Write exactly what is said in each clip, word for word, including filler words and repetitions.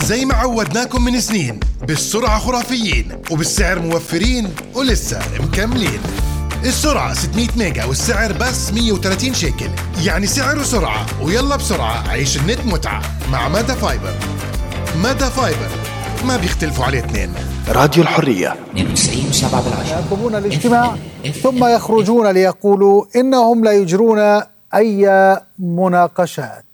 زي ما عودناكم من سنين، بالسرعة خرافيين وبالسعر موفرين ولسه مكملين. السرعة ستمية ميجا والسعر بس مية وثلاثين شيكل، يعني سعر وسرعة. ويلا بسرعة عيش النت متعة مع مادا فايبر. مادا فايبر ما بيختلفوا عليه اثنين. راديو الحرية اثنين وتسعين وسبعة بالعشرة. يطلبون الاجتماع ثم يخرجون ليقولوا إنهم لا يجرون أي مناقشات.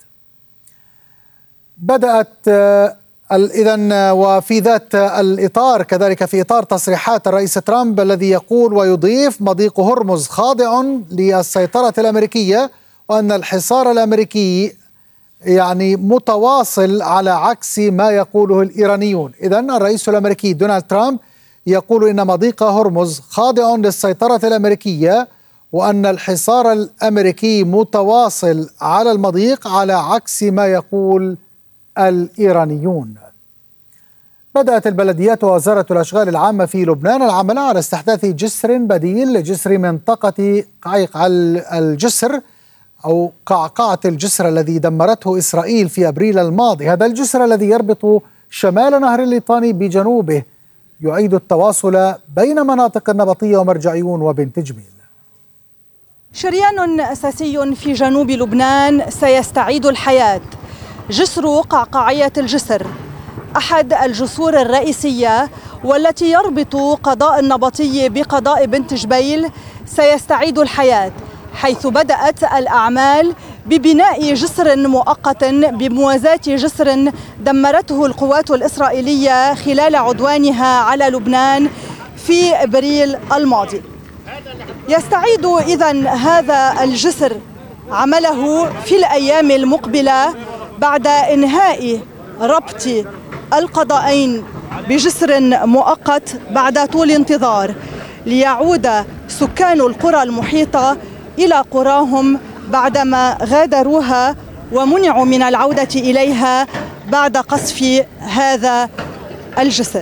بدأت إذن وفي ذات الإطار كذلك في إطار تصريحات الرئيس ترامب الذي يقول ويضيف مضيق هرمز خاضع للسيطرة الأمريكية، وأن الحصار الأمريكي يعني متواصل على عكس ما يقوله الإيرانيون. إذن الرئيس الأمريكي دونالد ترامب يقول إن مضيق هرمز خاضع للسيطرة الأمريكية، وأن الحصار الأمريكي متواصل على المضيق على عكس ما يقول الإيرانيون. بدأت البلديات ووزارة الأشغال العامة في لبنان العمل على استحداث جسر بديل لجسر منطقة قعقع الجسر أو قعقعة الجسر الذي دمرته إسرائيل في أبريل الماضي. هذا الجسر الذي يربط شمال نهر الليطاني بجنوبه يعيد التواصل بين مناطق النبطية ومرجعيون وبنت جبيل. شريان أساسي في جنوب لبنان سيستعيد الحياة. جسر قعقاعية الجسر أحد الجسور الرئيسية والتي يربط قضاء النبطي بقضاء بنت جبيل سيستعيد الحياة، حيث بدأت الأعمال ببناء جسر مؤقت بموازاة جسر دمرته القوات الإسرائيلية خلال عدوانها على لبنان في أبريل الماضي. يستعيد إذن هذا الجسر عمله في الأيام المقبلة بعد إنهاء ربط القضاءين بجسر مؤقت بعد طول انتظار، ليعود سكان القرى المحيطة إلى قراهم بعدما غادروها ومنعوا من العودة إليها بعد قصف هذا الجسر.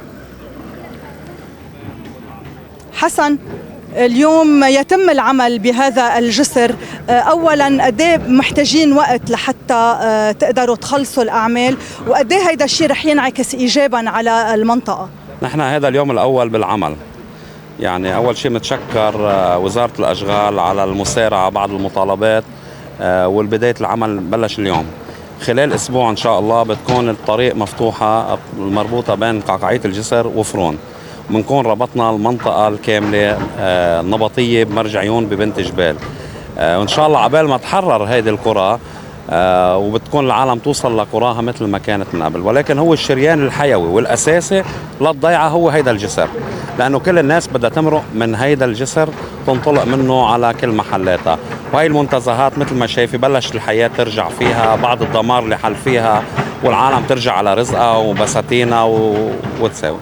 حسن، اليوم يتم العمل بهذا الجسر، اولا قد ايه محتاجين وقت لحتى تقدروا تخلصوا الاعمال، وقد ايه هيدا الشيء رح ينعكس ايجابا على المنطقه؟ نحن هذا اليوم الاول بالعمل، يعني اول شيء متشكر وزاره الاشغال على المسارعه بعض المطالبات، والبدايه العمل بلش اليوم. خلال اسبوع ان شاء الله بتكون الطريق مفتوحه المربوطه بين قعقاعيه الجسر وفرون، بنكون ربطنا المنطقة الكاملة النبطية بمرجعيون ببنت جبال، وإن شاء الله عبال ما تحرر هيدي القرى وبتكون العالم توصل لقراها مثل ما كانت من قبل. ولكن هو الشريان الحيوي والأساسي للضيعة هو هيدا الجسر، لأنه كل الناس بدها تمرق من هيدا الجسر تنطلق منه على كل محلاتها. وهي المنتزهات مثل ما شايفي بلش الحياة ترجع فيها، بعض الدمار اللي حل فيها، والعالم ترجع على رزقها وبساتينها وتساوي.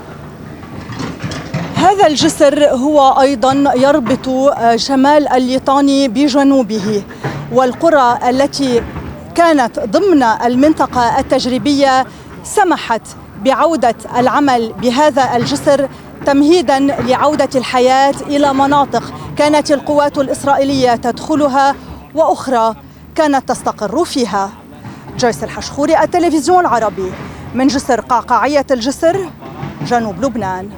هذا الجسر هو أيضا يربط شمال الليطاني بجنوبه، والقرى التي كانت ضمن المنطقة التجريبية سمحت بعودة العمل بهذا الجسر تمهيدا لعودة الحياة إلى مناطق كانت القوات الإسرائيلية تدخلها وأخرى كانت تستقر فيها. جويس الحشخوري، التلفزيون العربي، من جسر قعقاعية الجسر، جنوب لبنان.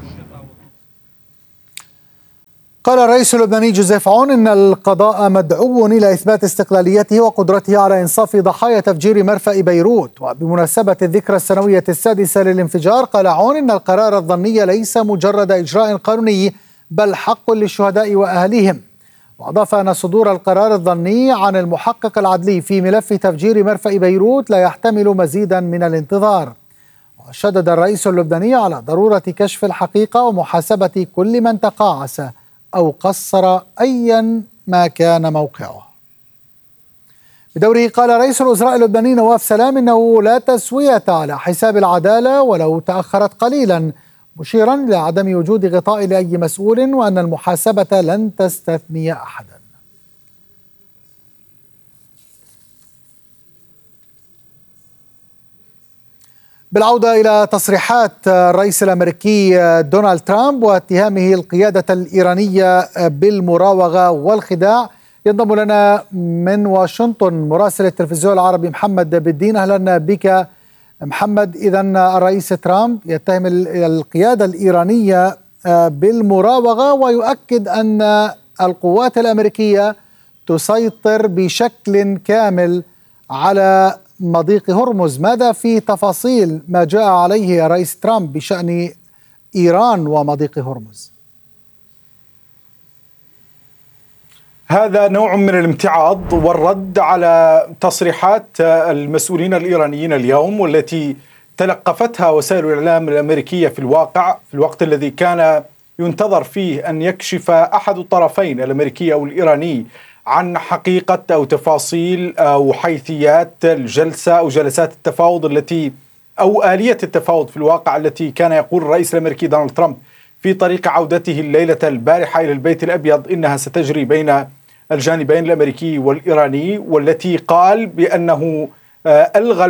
قال الرئيس اللبناني جوزيف عون إن القضاء مدعو إلى إثبات استقلاليته وقدرته على إنصاف ضحايا تفجير مرفأ بيروت. وبمناسبة الذكرى السنوية السادسة للانفجار قال عون إن القرار الظني ليس مجرد إجراء قانوني بل حق للشهداء وأهليهم. وأضاف أن صدور القرار الظني عن المحقق العدلي في ملف تفجير مرفأ بيروت لا يحتمل مزيدا من الانتظار. وشدد الرئيس اللبناني على ضرورة كشف الحقيقة ومحاسبة كل من تقاعس أو قصر أيا ما كان موقعه. بدوره قال رئيس الوزراء اللبناني نواف سلام إنه لا تسوية على حساب العدالة ولو تأخرت قليلا، مشيرا إلى عدم وجود غطاء لأي مسؤول وأن المحاسبة لن تستثني أحدا. بالعودة إلى تصريحات الرئيس الأمريكي دونالد ترامب واتهامه القيادة الإيرانية بالمراوغة والخداع، ينضم لنا من واشنطن مراسل التلفزيون العربي محمد بالدين. أهلا بك محمد، إذا الرئيس ترامب يتهم القيادة الإيرانية بالمراوغة ويؤكد أن القوات الأمريكية تسيطر بشكل كامل على مضيق هرمز. ماذا في تفاصيل ما جاء عليه الرئيس ترامب بشأن إيران ومضيق هرمز؟ هذا نوع من الامتعاض والرد على تصريحات المسؤولين الإيرانيين اليوم، والتي تلقفتها وسائل الإعلام الأمريكية في الواقع في الوقت الذي كان ينتظر فيه أن يكشف أحد الطرفين الأمريكي أو الإيراني عن حقيقة أو تفاصيل أو حيثيات الجلسة أو جلسات التفاوض التي أو آلية التفاوض في الواقع التي كان يقول الرئيس الأمريكي دونالد ترامب في طريق عودته الليلة البارحة إلى البيت الأبيض إنها ستجري بين الجانبين الأمريكي والإيراني، والتي قال بأنه ألغى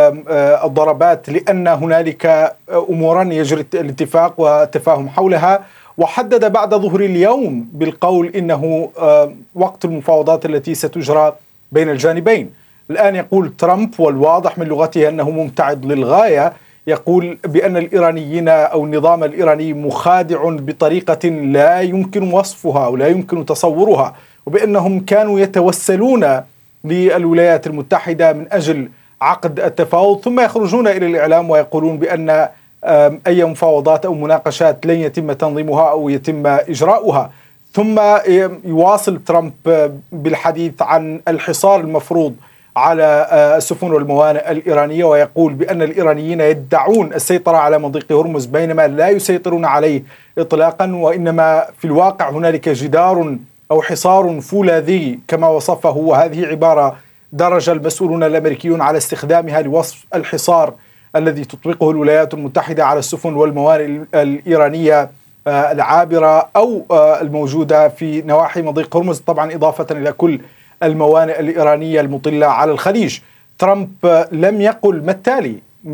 الضربات لأن هنالك أمورا يجري الاتفاق والتفاهم حولها، وحدد بعد ظهر اليوم بالقول إنه وقت المفاوضات التي ستجرى بين الجانبين. الآن يقول ترامب والواضح من لغته أنه ممتعض للغاية، يقول بأن الإيرانيين أو النظام الإيراني مخادع بطريقة لا يمكن وصفها أو لا يمكن تصورها، وبأنهم كانوا يتوسلون للولايات المتحدة من أجل عقد التفاوض، ثم يخرجون إلى الإعلام ويقولون بأن أي مفاوضات أو مناقشات لن يتم تنظيمها أو يتم إجراؤها. ثم يواصل ترامب بالحديث عن الحصار المفروض على السفن والموانئ الإيرانية، ويقول بأن الإيرانيين يدعون السيطرة على مضيق هرمز بينما لا يسيطرون عليه إطلاقا، وإنما في الواقع هنالك جدار أو حصار فولاذي كما وصفه، وهذه عبارة درج المسؤولون الأمريكيون على استخدامها لوصف الحصار الذي تطبقه الولايات المتحدة على السفن والموانئ الإيرانية العابرة أو الموجودة في نواحي مضيق هرمز، طبعا إضافة إلى كل الموانئ الإيرانية المطلة على الخليج. ترامب لم يقل ما التالي،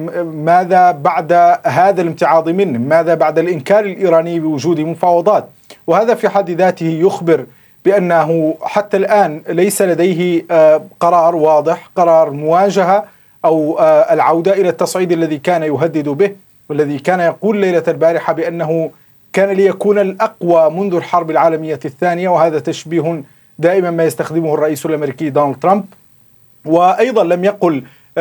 ماذا بعد هذا الامتعاض منه، ماذا بعد الإنكار الإيراني بوجود مفاوضات، وهذا في حد ذاته يخبر بأنه حتى الآن ليس لديه قرار واضح، قرار مواجهة أو العودة إلى التصعيد الذي كان يهدد به، والذي كان يقول ليلة البارحة بأنه كان ليكون الأقوى منذ الحرب العالمية الثانية، وهذا تشبيه دائما ما يستخدمه الرئيس الأمريكي دونالد ترامب. وأيضا لم يقل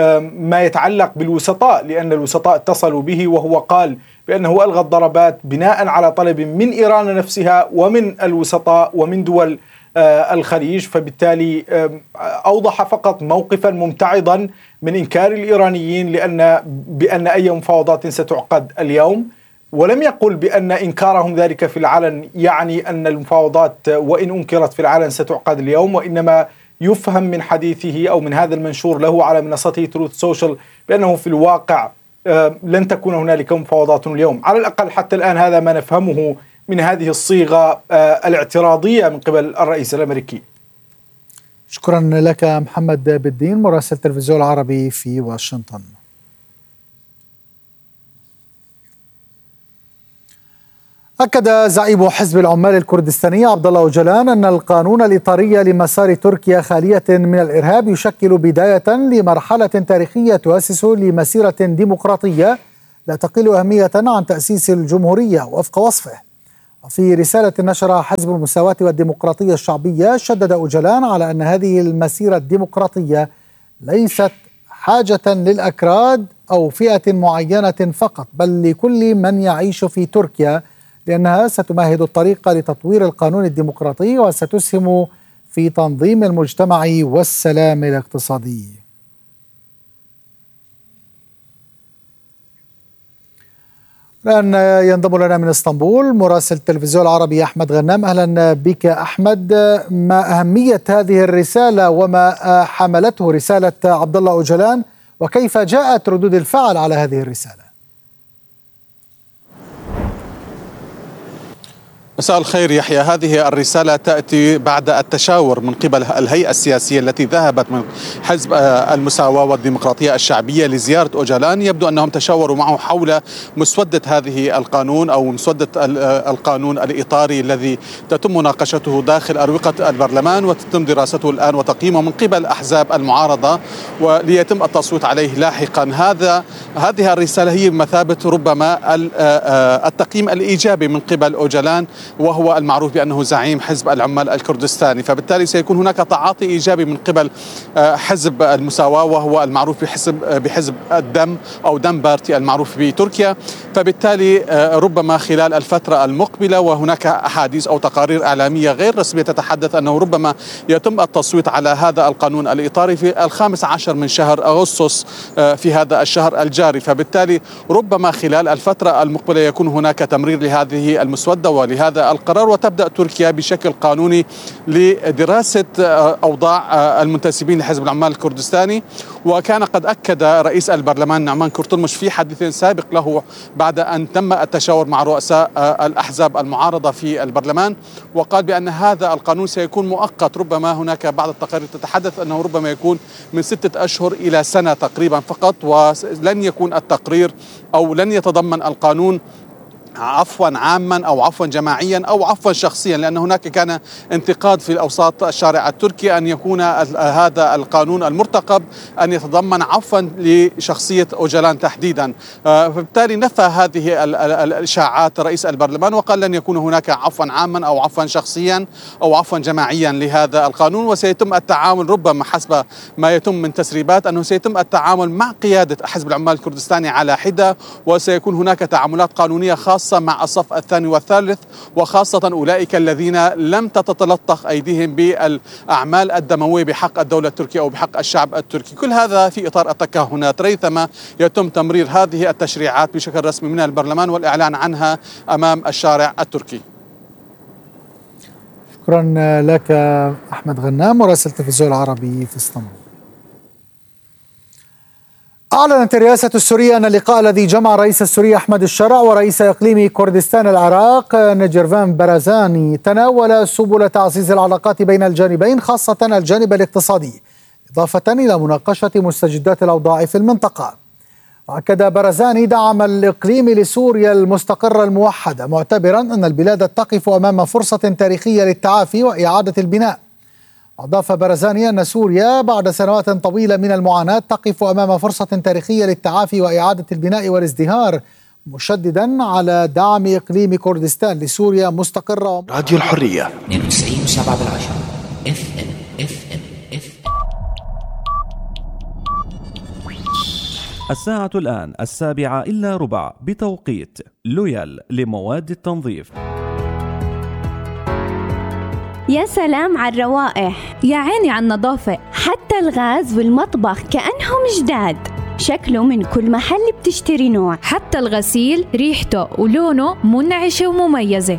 ما يتعلق بالوسطاء، لأن الوسطاء اتصلوا به، وهو قال بأنه ألغى الضربات بناء على طلب من إيران نفسها ومن الوسطاء ومن دول الخليج، فبالتالي أوضح فقط موقفا ممتعضا من إنكار الإيرانيين لأن بأن أي مفاوضات ستعقد اليوم، ولم يقل بأن إنكارهم ذلك في العلن يعني أن المفاوضات وإن أنكرت في العلن ستعقد اليوم، وإنما يفهم من حديثه أو من هذا المنشور له على منصته تروث سوشيال بأنه في الواقع لن تكون هنالك مفاوضات اليوم، على الأقل حتى الآن هذا ما نفهمه من هذه الصيغة الاعتراضية من قبل الرئيس الأمريكي. شكرا لك محمد بالدين، مراسل التلفزيون العربي في واشنطن. أكد زعيم حزب العمال الكردستاني عبد الله أوجلان أن القانون الإطاري لمسار تركيا خالية من الإرهاب يشكل بداية لمرحلة تاريخية تؤسس لمسيرة ديمقراطية لا تقل أهمية عن تأسيس الجمهورية وفق وصفه. وفي رسالة نشرها حزب المساواة والديمقراطية الشعبية، شدد أوجلان على أن هذه المسيرة الديمقراطية ليست حاجة للأكراد أو فئة معينة فقط، بل لكل من يعيش في تركيا، لأنها ستمهد الطريق لتطوير القانون الديمقراطي وستسهم في تنظيم المجتمع والسلام الاقتصادي. الآن ينضم لنا من اسطنبول مراسل التلفزيون العربي أحمد غنام. أهلا بك أحمد، ما أهمية هذه الرسالة وما حملته رسالة عبد الله أوجلان، وكيف جاءت ردود الفعل على هذه الرسالة؟ مساء الخير يحيى. هذه الرسالة تأتي بعد التشاور من قبل الهيئة السياسية التي ذهبت من حزب المساواة والديمقراطية الشعبية لزيارة أوجلان. يبدو أنهم تشاوروا معه حول مسودة هذه القانون أو مسودة القانون الإطاري الذي تتم مناقشته داخل أروقة البرلمان وتتم دراسته الآن وتقييمه من قبل أحزاب المعارضة وليتم التصويت عليه لاحقا. هذا هذه الرسالة هي بمثابة ربما التقييم الإيجابي من قبل أوجلان، وهو المعروف بأنه زعيم حزب العمال الكردستاني، فبالتالي سيكون هناك تعاطي إيجابي من قبل حزب المساواة وهو المعروف بحزب بحزب الدم أو دم بارتي المعروف بتركيا. فبالتالي ربما خلال الفترة المقبلة وهناك أحاديث أو تقارير إعلامية غير رسمية تتحدث أنه ربما يتم التصويت على هذا القانون الإطاري في الخامس عشر من شهر أغسطس في هذا الشهر الجاري. فبالتالي ربما خلال الفترة المقبلة يكون هناك تمرير لهذه المسودة ولهذا القرار، وتبدأ تركيا بشكل قانوني لدراسة أوضاع المنتسبين لحزب العمال الكردستاني. وكان قد أكد رئيس البرلمان نعمان كورتلمش في حديث سابق له بعد أن تم التشاور مع رؤساء الأحزاب المعارضة في البرلمان، وقال بأن هذا القانون سيكون مؤقت. ربما هناك بعض التقارير تتحدث أنه ربما يكون من ستة أشهر إلى سنة تقريبا فقط، ولن يكون التقرير أو لن يتضمن القانون عفوا عاما أو عفوا جماعيا أو عفوا شخصيا، لأن هناك كان انتقاد في الأوساط الشارع التركي أن يكون هذا القانون المرتقب أن يتضمن عفوا لشخصية أوجلان تحديدا. فبالتالي نفى هذه الإشاعات رئيس البرلمان وقال لن يكون هناك عفوا عاما أو عفوا شخصيا أو عفوا جماعيا لهذا القانون، وسيتم التعامل ربما حسب ما يتم من تسريبات أنه سيتم التعامل مع قيادة حزب العمال الكردستاني على حدة، وسيكون هناك تعاملات قانونية خاصة مع الصف الثاني والثالث، وخاصة أولئك الذين لم تتلطخ أيديهم بالأعمال الدموية بحق الدولة التركية أو بحق الشعب التركي. كل هذا في إطار التكهنات، ريثما يتم تمرير هذه التشريعات بشكل رسمي من البرلمان والإعلان عنها أمام الشارع التركي. شكرا لك أحمد غنام مراسل التلفزيون العربي في اسطنبول. أعلنت الرئاسة السورية أن اللقاء الذي جمع رئيس السوري أحمد الشرع ورئيس إقليم كردستان العراق نجرفان برزاني تناول سبل تعزيز العلاقات بين الجانبين، خاصة الجانب الاقتصادي، إضافة إلى مناقشة مستجدات الأوضاع في المنطقة. وأكد برزاني دعم الإقليم لسوريا المستقرة الموحدة، معتبرا أن البلاد تقف أمام فرصة تاريخية للتعافي وإعادة البناء. أضاف برزاني أن سوريا بعد سنوات طويلة من المعاناة تقف أمام فرصة تاريخية للتعافي وإعادة البناء والازدهار، مشددا على دعم إقليم كردستان لسوريا مستقرة. راديو الحرية اثنين وتسعين فاصلة سبعة بالعشرة اف ام اف ام اف ام. الساعة الآن السابعة إلا ربع بتوقيت لويال لمواد التنظيف. يا سلام على الروائح، يا عيني على النظافة، حتى الغاز والمطبخ كأنهم جداد. شكله من كل محل بتشتري نوع، حتى الغسيل ريحته ولونه منعشة ومميزة.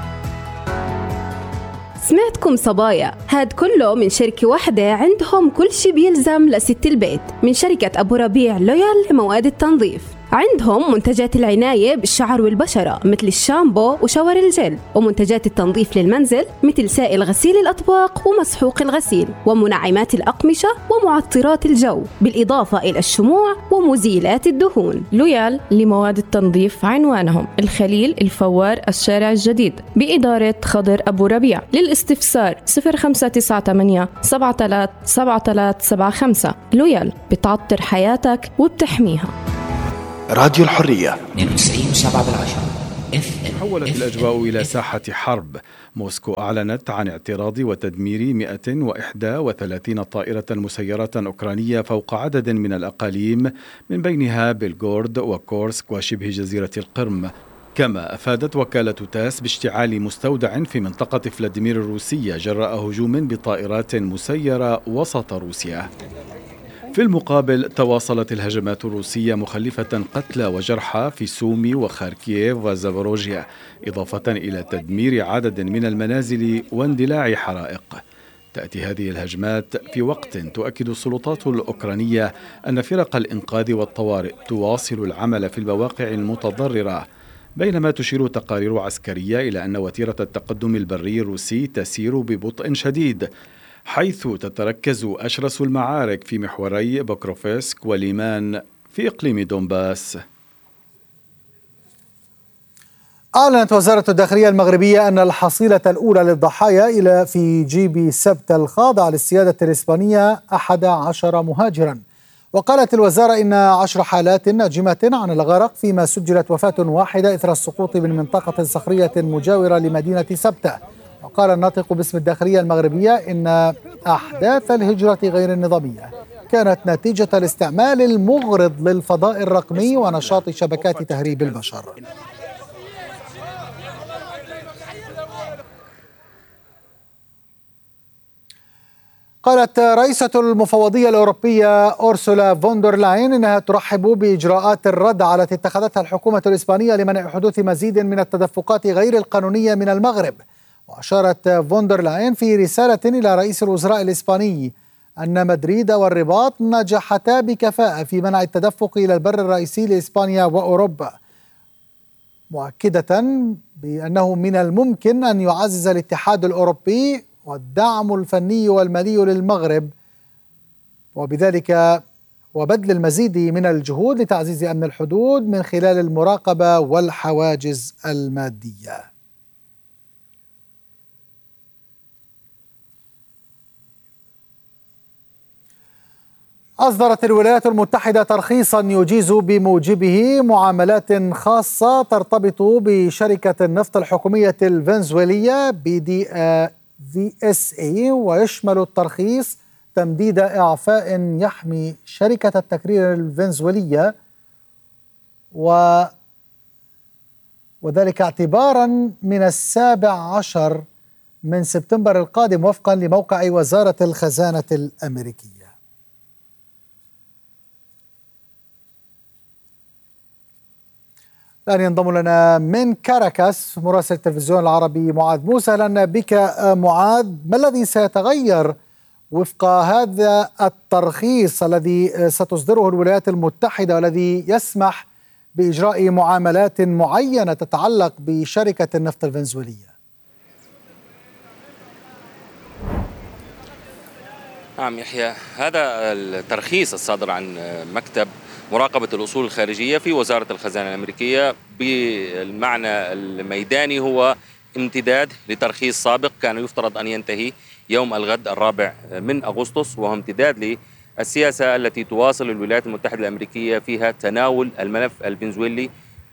سمعتكم صبايا، هاد كله من شركة واحدة عندهم كل شي بيلزم لست البيت، من شركة أبو ربيع لويال لمواد التنظيف. عندهم منتجات العناية بالشعر والبشرة مثل الشامبو وشاور الجل، ومنتجات التنظيف للمنزل مثل سائل غسيل الأطباق ومسحوق الغسيل، ومنعمات الأقمشة ومعطرات الجو، بالإضافة إلى الشموع ومزيلات الدهون. لويال لمواد التنظيف عنوانهم الخليل الفوار الشارع الجديد بإدارة خضر أبو ربيع. للاستفسار صفر خمسة تسعة ثمانية سبعة ثلاثة سبعة ثلاثة سبعة خمسة. لويال بتعطر حياتك وبتحميها. راديو الحرية اثنين وتسعين فاصلة سبعة بالعشرة اف ام. تحولت الأجواء إلى ساحة حرب. موسكو أعلنت عن اعتراض وتدمير مئة وإحدى وثلاثين طائرة مسيرة أوكرانية فوق عدد من الأقاليم، من بينها بلغورد وكورسك وشبه جزيرة القرم. كما أفادت وكالة تاس باشتعال مستودع في منطقة فلاديمير الروسية جراء هجوم بطائرات مسيرة وسط روسيا. في المقابل تواصلت الهجمات الروسية مخلفة قتلى وجرحى في سومي وخاركييف وزابوروجيا، إضافة إلى تدمير عدد من المنازل واندلاع حرائق. تأتي هذه الهجمات في وقت تؤكد السلطات الأوكرانية أن فرق الإنقاذ والطوارئ تواصل العمل في المواقع المتضررة، بينما تشير تقارير عسكرية إلى أن وتيرة التقدم البري الروسي تسير ببطء شديد، حيث تتركز أشرس المعارك في محوري بوكروفسك وليمان في إقليم دونباس. أعلنت وزارة الداخلية المغربية أن الحصيلة الأولى للضحايا إلى في جيب سبت الخاضع للسيادة الإسبانية أحد عشر مهاجرا. وقالت الوزارة إن عشر حالات ناجمة عن الغرق، فيما سجلت وفاة واحدة إثر السقوط من منطقة صخرية مجاورة لمدينة سبتة. وقال الناطق باسم الداخلية المغربية إن أحداث الهجرة غير النظامية كانت نتيجة الاستعمال المغرض للفضاء الرقمي ونشاط شبكات تهريب البشر. قالت رئيسة المفوضية الأوروبية أورسولا فوندر لاين إنها ترحب بإجراءات الردع التي اتخذتها الحكومة الإسبانية لمنع حدوث مزيد من التدفقات غير القانونية من المغرب. وأشارت فوندر لاين في رسالة إلى رئيس الوزراء الإسباني أن مدريد والرباط نجحتا بكفاءة في منع التدفق إلى البر الرئيسي لإسبانيا وأوروبا، مؤكدة بأنه من الممكن أن يعزز الاتحاد الأوروبي والدعم الفني والمالي للمغرب، وبذلك وبذل المزيد من الجهود لتعزيز أمن الحدود من خلال المراقبة والحواجز المادية. أصدرت الولايات المتحدة ترخيصا يجيز بموجبه معاملات خاصة ترتبط بشركة النفط الحكومية الفنزويلية بي دي في اس اي، ويشمل الترخيص تمديد إعفاء يحمي شركة التكرير الفنزويلية و وذلك اعتبارا من السابع عشر من سبتمبر القادم وفقا لموقع وزارة الخزانة الأمريكية. الآن ينضم لنا من كاراكاس مراسل التلفزيون العربي معاذ موسى. أهلا بك معاذ. ما الذي سيتغير وفق هذا الترخيص الذي ستصدره الولايات المتحدة والذي يسمح بإجراء معاملات معينة تتعلق بشركة النفط الفنزويلية؟ نعم يحيى، هذا الترخيص الصادر عن مكتب مراقبة الأصول الخارجية في وزارة الخزانة الأمريكية بالمعنى الميداني هو امتداد لترخيص سابق كان يفترض أن ينتهي يوم الغد الرابع من أغسطس، وهو امتداد للسياسة التي تواصل الولايات المتحدة الأمريكية فيها تناول الملف الفنزويلي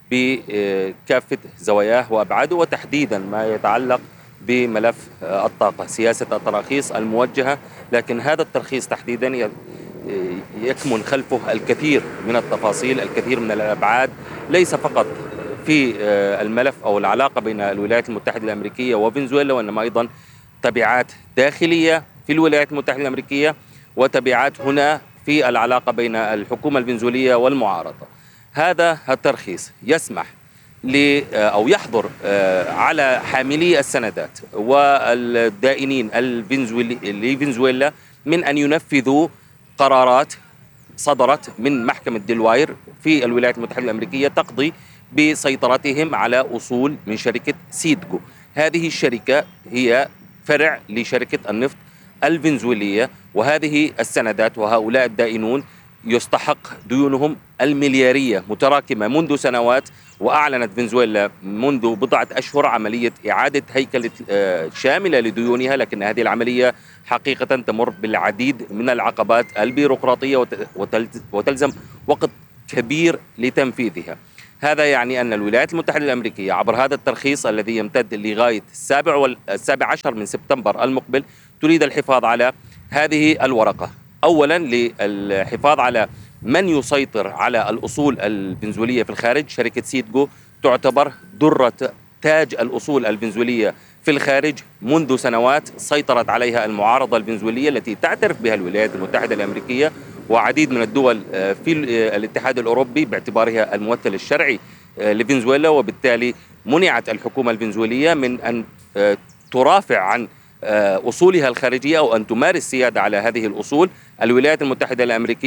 بكافة زواياه وأبعاده، وتحديدا ما يتعلق بملف الطاقة، سياسة التراخيص الموجهة. لكن هذا الترخيص تحديدا يكمن خلفه الكثير من التفاصيل، الكثير من الأبعاد، ليس فقط في الملف أو العلاقة بين الولايات المتحدة الأمريكية وفنزويلا، وإنما أيضا تبعات داخلية في الولايات المتحدة الأمريكية وتبعات هنا في العلاقة بين الحكومة الفنزويلية والمعارضة. هذا الترخيص يسمح ل أو يحظر على حاملي السندات والدائنين لفنزويلا من أن ينفذوا قرارات صدرت من محكمة دلواير في الولايات المتحدة الأمريكية تقضي بسيطرتهم على أصول من شركة سيدكو. هذه الشركة هي فرع لشركة النفط الفنزويلية، وهذه السندات وهؤلاء الدائنون يستحق ديونهم المليارية متراكمة منذ سنوات. وأعلنت فنزويلا منذ بضعة أشهر عملية إعادة هيكلة شاملة لديونها، لكن هذه العملية حقيقة تمر بالعديد من العقبات البيروقراطية وتلزم وقت كبير لتنفيذها. هذا يعني أن الولايات المتحدة الأمريكية عبر هذا الترخيص الذي يمتد لغاية السابع والسابع عشر من سبتمبر المقبل تريد الحفاظ على هذه الورقة، أولا للحفاظ على من يسيطر على الأصول الفنزويلية في الخارج. شركة سيدكو تعتبر درة تاج الأصول الفنزويلية في الخارج منذ سنوات، سيطرت عليها المعارضة الفنزويلية التي تعترف بها الولايات المتحدة الأمريكية وعديد من الدول في الاتحاد الأوروبي باعتبارها الممثل الشرعي لفنزويلا، وبالتالي منعت الحكومة الفنزويلية من أن ترافع عن أصولها الخارجية أو أن تمارس سيادة على هذه الأصول. الولايات المتحدة الأمريكية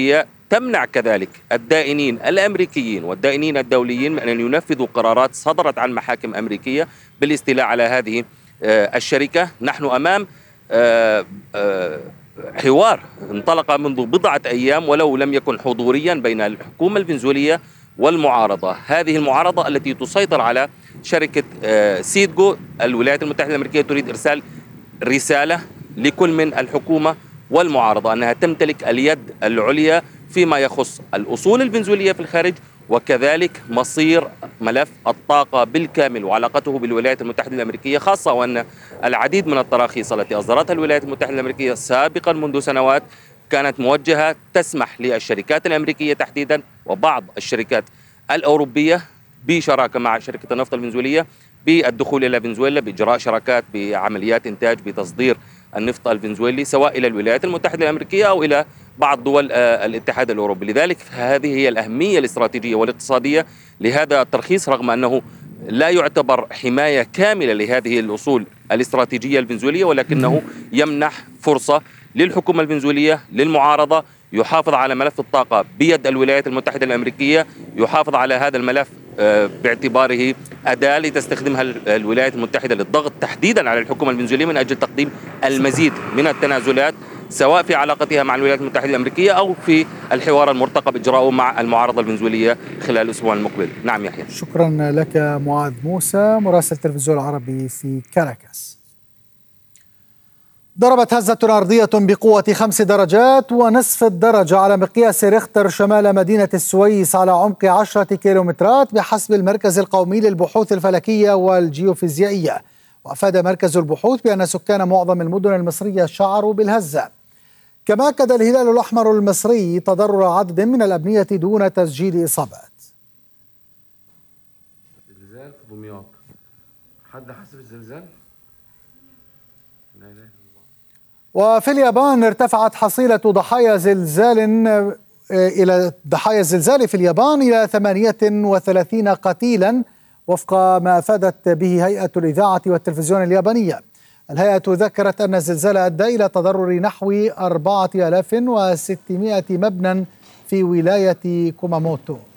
تمنع كذلك الدائنين الأمريكيين والدائنين الدوليين من أن ينفذوا قرارات صدرت عن محاكم أمريكية بالاستيلاء على هذه الشركة. نحن أمام حوار انطلق منذ بضعة أيام ولو لم يكن حضوريا بين الحكومة الفنزويلية والمعارضة. هذه المعارضة التي تسيطر على شركة سيدجو. الولايات المتحدة الأمريكية تريد إرسال رسالة لكل من الحكومة والمعارضة أنها تمتلك اليد العليا فيما يخص الأصول الفنزويلية في الخارج وكذلك مصير ملف الطاقة بالكامل وعلاقته بالولايات المتحدة الأمريكية، خاصة وأن العديد من التراخيص التي أصدرتها الولايات المتحدة الأمريكية سابقا منذ سنوات كانت موجهة تسمح للشركات الأمريكية تحديدا وبعض الشركات الأوروبية بشراكة مع شركة النفط الفنزويلية بالدخول إلى فنزويلا بإجراء شراكات بعمليات إنتاج بتصدير النفط الفنزويلي سواء إلى الولايات المتحدة الأمريكية أو إلى بعض دول الاتحاد الأوروبي. لذلك هذه هي الأهمية الاستراتيجية والاقتصادية لهذا الترخيص، رغم أنه لا يعتبر حماية كاملة لهذه الأصول الاستراتيجية الفنزويلية، ولكنه يمنح فرصة للحكومة الفنزويلية للمعارضة يحافظ على ملف الطاقة بيد الولايات المتحدة الأمريكية، يحافظ على هذا الملف باعتباره أداة لتستخدمها الولايات المتحدة للضغط تحديدا على الحكومة الفنزويلية من أجل تقديم المزيد من التنازلات سواء في علاقتها مع الولايات المتحدة الأمريكية أو في الحوار المرتقب إجراؤه مع المعارضة الفنزويلية خلال الأسبوع المقبل. نعم يحيى. شكرا لك معاذ موسى مراسل التلفزيون العربي في كاراكاس. ضربت هزة أرضية بقوة خمس درجات ونصف الدرجة على مقياس ريختر شمال مدينة السويس على عمق عشرة كيلومترات بحسب المركز القومي للبحوث الفلكية والجيوفيزيائية. وأفاد مركز البحوث بأن سكان معظم المدن المصرية شعروا بالهزة. كما أكد الهلال الأحمر المصري تضرر عدد من الأبنية دون تسجيل إصابات. زلزال في دمياط، حد حس بالزلزال؟ وفي اليابان ارتفعت حصيلة ضحايا زلزال إلى ضحايا الزلزال في اليابان إلى ثمانية وثلاثين قتيلا وفق ما أفادت به هيئة الإذاعة والتلفزيون اليابانية. الهيئة ذكرت أن الزلزال أدى إلى تضرر نحو أربعة آلاف وستمائة مبنى في ولاية كوماموتو.